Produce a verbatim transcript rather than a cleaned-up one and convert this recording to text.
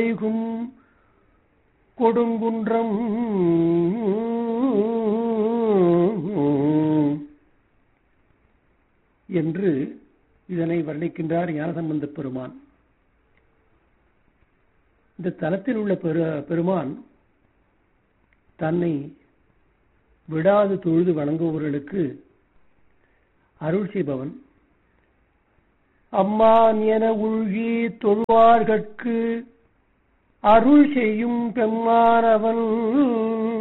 செய்கும் கொடுங்குன்றம் என்று இதனை வர்ணிக்கின்றார் ஞானசம்பந்த பெருமான். இந்த தலத்தில் உள்ள பெருமான் தன்னை விடாது தொழுது வணங்குபவர்களுக்கு அருள் செய்பவன். அம்மான் என உள்கி தொழுவார்கட்கு அருள் செய்யும் பெம்மானவன்